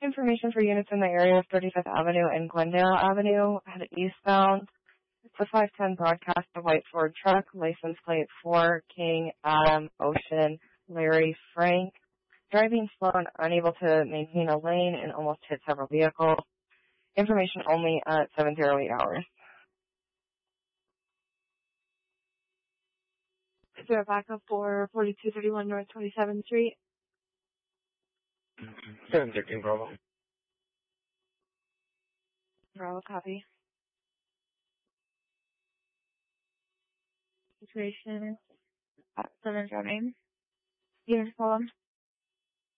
Information for units in the area of 35th Avenue and Glendale Avenue, headed eastbound. It's a 510 broadcast, a white Ford truck, license plate 4, King, Adam, Ocean, Larry, Frank. Driving slow and unable to maintain a lane and almost hit several vehicles. Information only at 708 hours. Is there a backup for 4231 North 27th Street? 713 Bravo. Bravo, copy. Situation at Southern Driving. You want to call them?